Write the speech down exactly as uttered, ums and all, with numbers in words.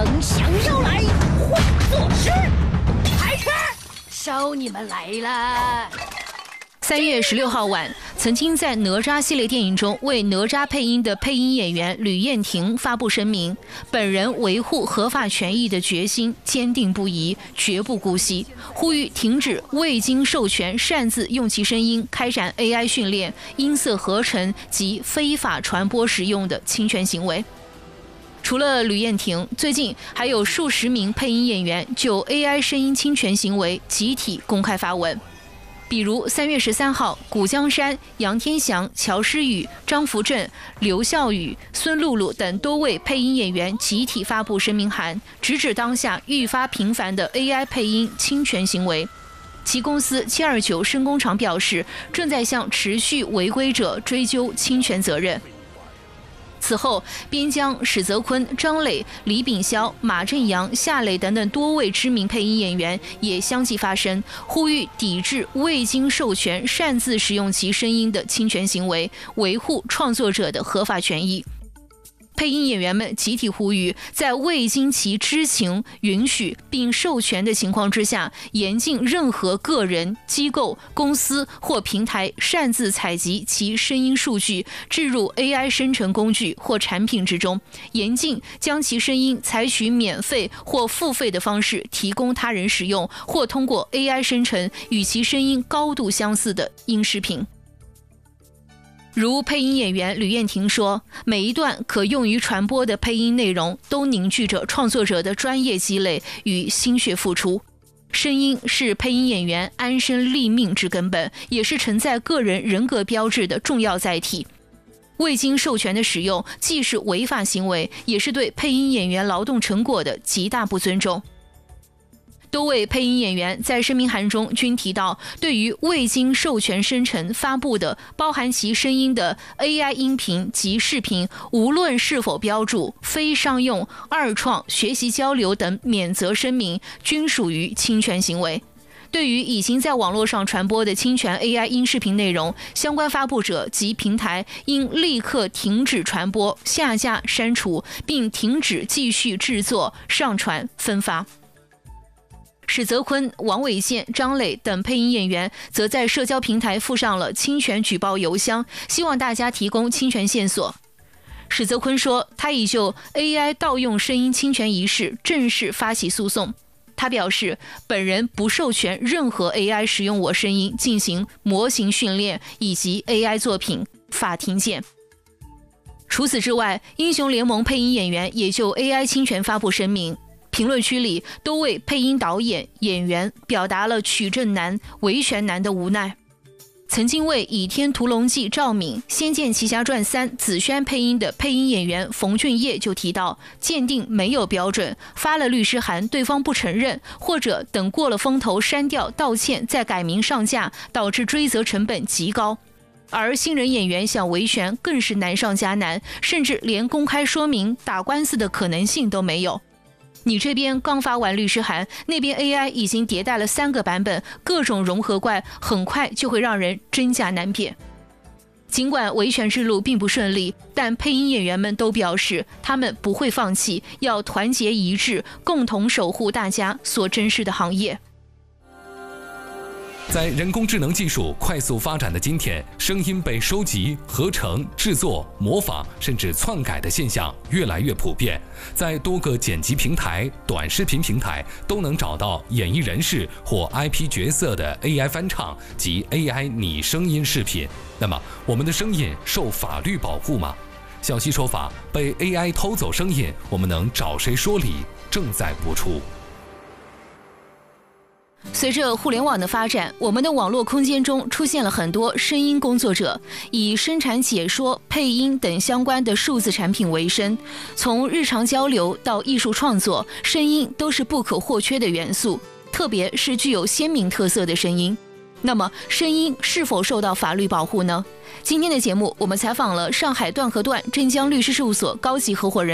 等降妖来，化作诗。开始，烧你们来了！ 三月十六号晚，曾经在哪吒系列电影中为哪吒配音的配音演员吕燕婷发布声明，本人维护合法权益的决心坚定不移，绝不姑息，呼吁停止未经授权擅自用其声音开展 A I 训练、音色合成及非法传播使用的侵权行为。除了吕燕婷，最近还有数十名配音演员就 A I 声音侵权行为集体公开发文。比如三月十三号，古江山、杨天祥、乔诗雨、张福正、刘孝宇、孙露露等多位配音演员集体发布声明函，直指当下愈发频繁的 A I 配音侵权行为。其公司七二九声工厂表示，正在向持续违规者追究侵权责任。此后，边疆、史泽坤、张磊、李炳霄、马振阳、夏磊等等多位知名配音演员也相继发声，呼吁抵制未经授权擅自使用其声音的侵权行为，维护创作者的合法权益。配音演员们集体呼吁，在未经其知情、允许并授权的情况之下，严禁任何个人、机构、公司或平台擅自采集其声音数据，置入 A I 生成工具或产品之中，严禁将其声音采取免费或付费的方式提供他人使用，或通过 A I 生成与其声音高度相似的音视频。如配音演员吕燕婷说，每一段可用于传播的配音内容都凝聚着创作者的专业积累与心血付出。声音是配音演员安身立命之根本，也是承载个人人格标志的重要载体。未经授权的使用既是违法行为，也是对配音演员劳动成果的极大不尊重。多位配音演员在声明函中均提到，对于未经授权生成发布的包含其声音的 A I 音频及视频，无论是否标注非商用、二创、学习交流等免责声明，均属于侵权行为。对于已经在网络上传播的侵权 A I 音视频内容，相关发布者及平台应立刻停止传播、下架、删除，并停止继续制作、上传、分发。史泽坤、王伟健、张磊等配音演员则在社交平台附上了侵权举报邮箱，希望大家提供侵权线索。史泽坤说，他已就 A I 盗用声音侵权一事正式发起诉讼。他表示，本人不授权任何 A I 使用我声音进行模型训练以及 A I 作品，法庭见。除此之外，英雄联盟配音演员也就 A I 侵权发布声明。评论区里都为配音导演、演员表达了取证难、维权难的无奈。曾经为《倚天屠龙记》赵敏、《仙剑奇侠传三》紫萱配音的配音演员冯俊业就提到，鉴定没有标准，发了律师函对方不承认，或者等过了风头删掉道歉再改名上架，导致追责成本极高。而新人演员想维权更是难上加难，甚至连公开说明打官司的可能性都没有。你这边刚发完律师函，那边 A I 已经迭代了三个版本，各种融合怪，很快就会让人真假难辨。尽管维权之路并不顺利，但配音演员们都表示，他们不会放弃，要团结一致，共同守护大家所珍视的行业。 在人工智能技术快速发展的今天，声音被收集、合成、制作、模仿甚至篡改的现象越来越普遍。在多个剪辑平台、短视频平台都能找到演艺人士或 I P 角色的 A I 翻唱及 A I 拟声音视频。那么，我们的声音受法律保护吗？小溪说法，被 A I 偷走声音，我们能找谁说理？正在播出。 随着互联网的发展，我们的网络空间中出现了很多声音工作者，以生产解说、配音等相关的数字产品为生。从日常交流到艺术创作，声音都是不可或缺的元素，特别是具有鲜明特色的声音。那么，声音是否受到法律保护呢？今天的节目，我们采访了上海段和段真江律师事务所高级合伙人